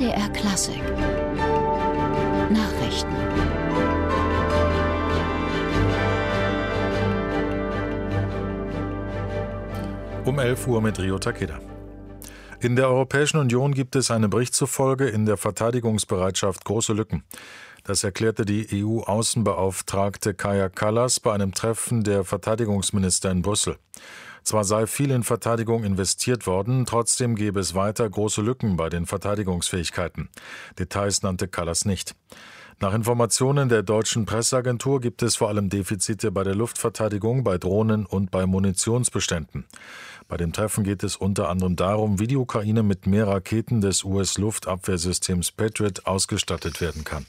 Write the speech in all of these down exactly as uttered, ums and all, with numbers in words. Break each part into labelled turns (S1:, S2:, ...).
S1: M D R Klassik Nachrichten.
S2: Um elf Uhr mit Rio Takeda. In der Europäischen Union gibt es einem Bericht zufolge in der Verteidigungsbereitschaft große Lücken. Das erklärte die E U-Außenbeauftragte Kaja Kallas bei einem Treffen der Verteidigungsminister in Brüssel. Zwar sei viel in Verteidigung investiert worden, trotzdem gäbe es weiter große Lücken bei den Verteidigungsfähigkeiten. Details nannte Kallas nicht. Nach Informationen der deutschen Presseagentur gibt es vor allem Defizite bei der Luftverteidigung, bei Drohnen und bei Munitionsbeständen. Bei dem Treffen geht es unter anderem darum, wie die Ukraine mit mehr Raketen des U S-Luftabwehrsystems Patriot ausgestattet werden kann.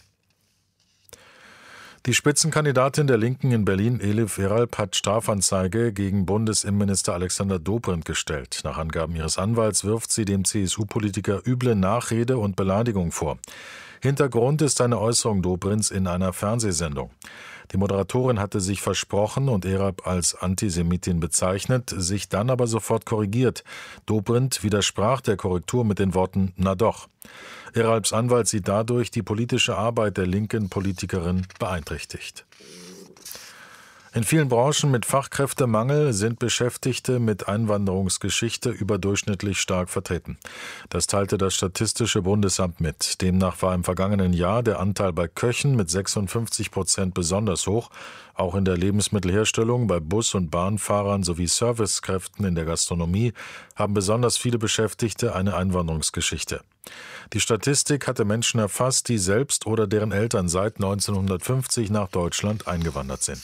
S2: Die Spitzenkandidatin der Linken in Berlin, Elif Eralp, hat Strafanzeige gegen Bundesinnenminister Alexander Dobrindt gestellt. Nach Angaben ihres Anwalts wirft sie dem C S U-Politiker üble Nachrede und Beleidigung vor. Hintergrund ist eine Äußerung Dobrindts in einer Fernsehsendung. Die Moderatorin hatte sich versprochen und Eralp als Antisemitin bezeichnet, sich dann aber sofort korrigiert. Dobrindt widersprach der Korrektur mit den Worten »Na doch«. Eralps Anwalt sieht dadurch die politische Arbeit der linken Politikerin beeinträchtigt. In vielen Branchen mit Fachkräftemangel sind Beschäftigte mit Einwanderungsgeschichte überdurchschnittlich stark vertreten. Das teilte das Statistische Bundesamt mit. Demnach war im vergangenen Jahr der Anteil bei Köchen mit sechsundfünfzig Prozent besonders hoch. Auch in der Lebensmittelherstellung, bei Bus- und Bahnfahrern sowie Servicekräften in der Gastronomie haben besonders viele Beschäftigte eine Einwanderungsgeschichte. Die Statistik hatte Menschen erfasst, die selbst oder deren Eltern seit neunzehnhundertfünfzig nach Deutschland eingewandert sind.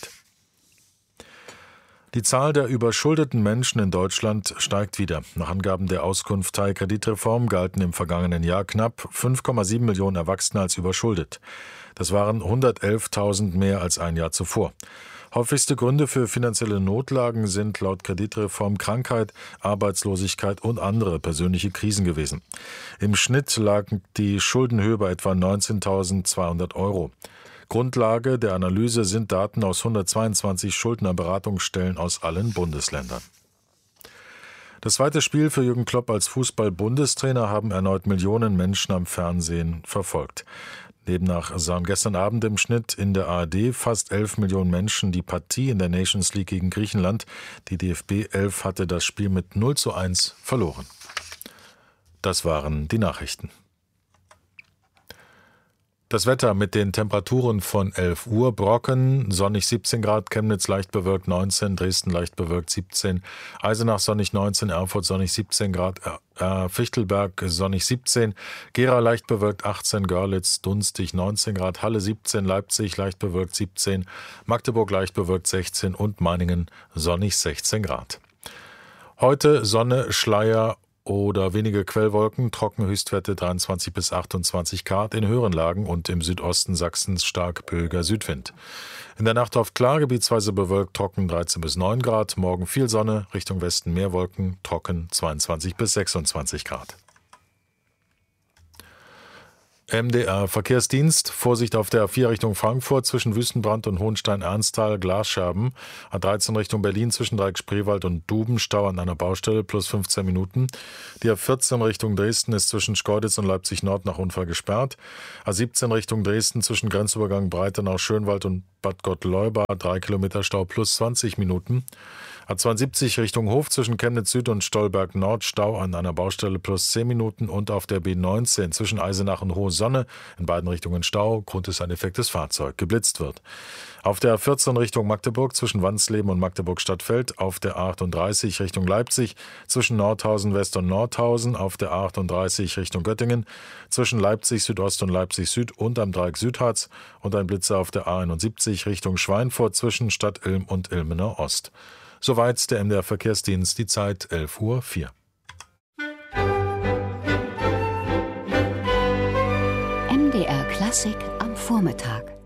S2: Die Zahl der überschuldeten Menschen in Deutschland steigt wieder. Nach Angaben der Auskunftei Kreditreform galten im vergangenen Jahr knapp fünf Komma sieben Millionen Erwachsene als überschuldet. Das waren hundertelftausend mehr als ein Jahr zuvor. Häufigste Gründe für finanzielle Notlagen sind laut Kreditreform Krankheit, Arbeitslosigkeit und andere persönliche Krisen gewesen. Im Schnitt lag die Schuldenhöhe bei etwa neunzehntausendzweihundert Euro. Grundlage der Analyse sind Daten aus hundertzweiundzwanzig Schuldnerberatungsstellen aus allen Bundesländern. Das zweite Spiel für Jürgen Klopp als Fußball-Bundestrainer haben erneut Millionen Menschen am Fernsehen verfolgt. Demnach sahen gestern Abend im Schnitt in der A R D fast elf Millionen Menschen die Partie in der Nations League gegen Griechenland. Die D F B elf hatte das Spiel mit null zu eins verloren. Das waren die Nachrichten. Das Wetter mit den Temperaturen von elf Uhr: Brocken, sonnig siebzehn Grad, Chemnitz leicht bewölkt neunzehn, Dresden leicht bewölkt siebzehn, Eisenach sonnig neunzehn, Erfurt sonnig siebzehn Grad, äh, Fichtelberg sonnig siebzehn, Gera leicht bewölkt achtzehn, Görlitz dunstig neunzehn Grad, Halle siebzehn, Leipzig leicht bewölkt siebzehn, Magdeburg leicht bewölkt sechzehn und Meiningen sonnig sechzehn Grad. Heute Sonne, Schleier oder wenige Quellwolken, trocken, Höchstwerte dreiundzwanzig bis achtundzwanzig Grad, in höheren Lagen und im Südosten Sachsens stark böiger Südwind. In der Nacht oft klar, gebietsweise bewölkt, trocken dreizehn bis neun Grad, morgen viel Sonne, Richtung Westen mehr Wolken, trocken zweiundzwanzig bis sechsundzwanzig Grad. M D R Verkehrsdienst. Vorsicht auf der A vier Richtung Frankfurt zwischen Wüstenbrand und Hohenstein-Ernsthal, Glasscherben. A dreizehn Richtung Berlin zwischen Dreieck Spreewald und Duben, Stau an einer Baustelle, plus fünfzehn Minuten. Die A vierzehn Richtung Dresden ist zwischen Schkeuditz und Leipzig Nord nach Unfall gesperrt. A siebzehn Richtung Dresden zwischen Grenzübergang Breitenau, Schönwald und Bad Gottleuba, drei Kilometer Stau, plus zwanzig Minuten. A zweiundsiebzig Richtung Hof zwischen Chemnitz Süd und Stolberg Nord, Stau an einer Baustelle, plus zehn Minuten. Und auf der B neunzehn zwischen Eisenach und Hohe Sonne in beiden Richtungen Stau. Grund ist ein defektes Fahrzeug, geblitzt wird. Auf der A vierzehn Richtung Magdeburg zwischen Wandsleben und Magdeburg-Stadtfeld. Auf der A achtunddreißig Richtung Leipzig zwischen Nordhausen West und Nordhausen. Auf der A achtunddreißig Richtung Göttingen zwischen Leipzig Südost und Leipzig Süd und am Dreieck Südharz. Und ein Blitzer auf der A einundsiebzig Richtung Schweinfurt zwischen Stadt Ilm und Ilmenau Ost. Soweit der M D R Verkehrsdienst, die Zeit elf Uhr vier.
S1: M D R Klassik am Vormittag.